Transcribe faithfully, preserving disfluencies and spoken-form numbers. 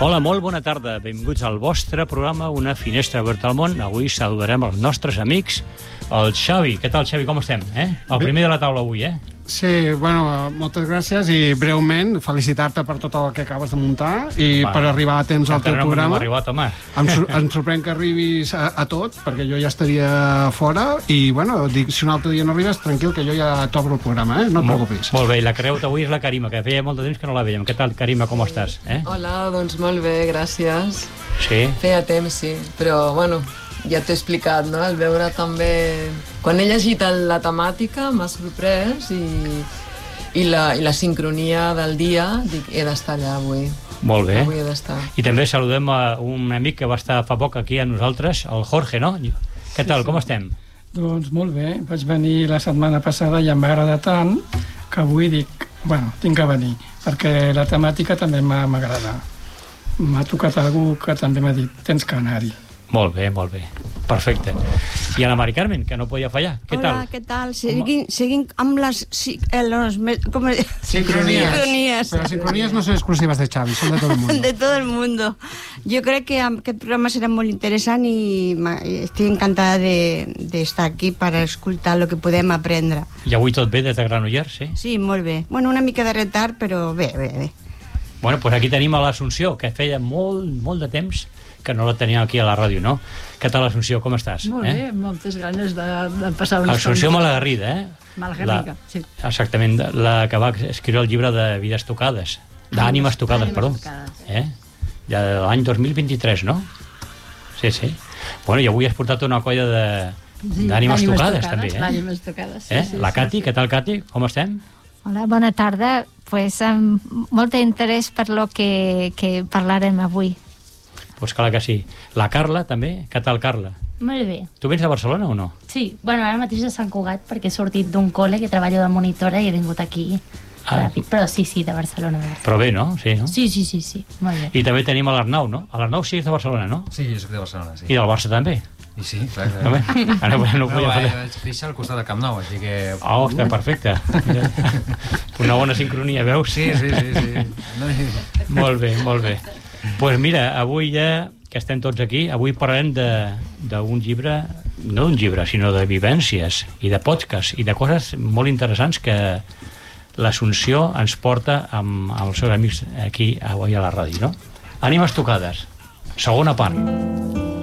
Hola, molt bona tarda. Benvinguts al vostre programa Una finestra oberta al món. Avui saludarem els nostres amics, el Xavi. Què tal, Xavi? Com estem? Eh? El primer de la taula avui, eh? Sí, bueno, moltes gràcies i breument felicitar-te per tot el que acabes de muntar i Va, per arribar a temps al teu no programa. No arribat, home. Em, sor em sorprèn que arribis a, a tot, perquè jo ja estaria fora i, bueno, dic, si un altre dia no arribes, tranquil, que jo ja t'obro el programa, eh? No et preocupis. Molt bé, i la creu d'avui és la Karima, que feia molt de temps que no la veiem. Què tal, Karima, com estàs? Eh? Hola, doncs molt bé, gràcies. Sí? Feia temps, sí, però, bueno, ja t'he explicat, no? El veure també... Quan he llegit la temàtica m'ha sorprès i, i, la, i la sincronia del dia, dic, he d'estar allà avui. Molt bé. Avui he d'estar. I també saludem a un amic que va estar fa poc aquí a nosaltres, el Jorge, no? Què tal, sí, com sí. estem? Doncs molt bé, vaig venir la setmana passada i em va agradar tant que avui dic, bueno, tinc que venir, perquè la temàtica també m'agrada. M'ha tocat algú que també m'ha dit, tens que anar-hi. Molt bé, molt bé. Perfecte. I a la Mari Carmen, que no podia fallar. Què Hola, tal? què tal? Seguim, seguim amb les... Sí, eh, los, com es... Sincronías. Sincronías. Pero las sincronías no son exclusivas de Xavi, son de todo el mundo. De todo el mundo. Jo crec que aquest programa serà molt interessant i estic encantada d'estar de, aquí per escoltar el que podem aprendre. I avui tot bé des de Granollers, sí? Sí, molt bé. Bueno, una mica de retard, però bé, bé, bé. Bueno, doncs aquí tenim a l'Assumpció, que feia molt, molt de temps que no la teníem aquí a la ràdio, no? Què tal, Assumpció, com estàs? Molt bé, eh? moltes ganes de, de passar una Assumpció Malagarrida, eh? Malagarriga, sí. Exactament, la que va escriure el llibre de Vides tocades, d'Ànimes tocades, perdó. Eh? Ja de l'any dos mil vint-i-tres, no? Sí, sí. Bueno, i avui has portat una colla de d'ànimes sí, tocades, també, eh? D'ànimes tocades, sí, eh? sí. La sí, Cati, sí. què tal, Cati? Com estem? Hola, bona tarda. Pues amb molt d'interès per lo que, que parlarem avui. Pues clar que sí. La Carla, també. Què tal, Carla? Molt bé. Tu vens de Barcelona o no? Sí, bueno, ara mateix de Sant Cugat, perquè he sortit d'un col·le que treballo de monitora i he vingut aquí. Ah. Però sí, sí, de Barcelona. De Barcelona. Però bé, no? Sí, no? Sí, sí, sí, sí, molt bé. I també tenim a l'Arnau, no? A l'Arnau sí és de Barcelona, no? Sí, jo soc de Barcelona, sí. I del Barça també? I sí, clar, clar. No, ara no, no Bueno, podia eh, fer... vaig créixer al costat del Camp Nou, així que... Oh, està perfecte. Una bona sincronia, veus? Sí, sí, sí, sí. No, molt bé, molt bé. Doncs pues mira, avui ja que estem tots aquí, avui parlarem d'un llibre, no d'un llibre, sinó de vivències i de podcast i de coses molt interessants que l'Assumpció ens porta amb, amb els seus amics aquí avui a la ràdio, no? Ànimes tocades, segona part.